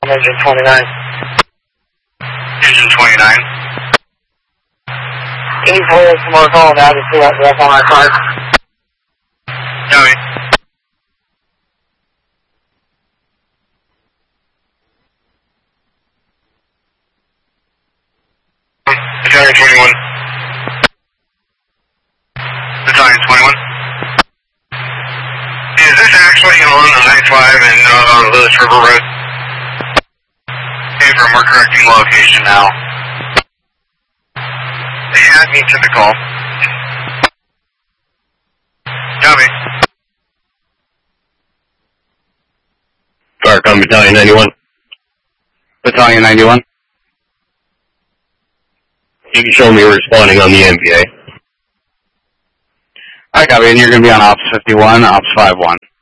Engine 29. Engine 29. Any players from our call now to see that rep on our car? Copy. Battalion 21. Battalion 21. Is this actually on the I-5 and not on Lewis River Road? Okay, we're correcting location now. Add me to the call. Copy. Starcom Battalion 91. Battalion 91. You can show me responding on the MPA. I copy, and you're going to be on Ops 51, Ops 51.